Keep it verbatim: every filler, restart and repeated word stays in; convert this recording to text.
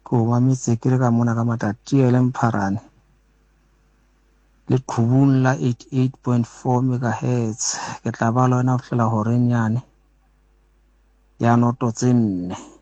Ko mametse ke re ka mona ka matati a leng Pharane le qhubung la eighty-eight point four megahertz. Ke tla ba le wena ho fihlela horeng yane ya noto tse nne.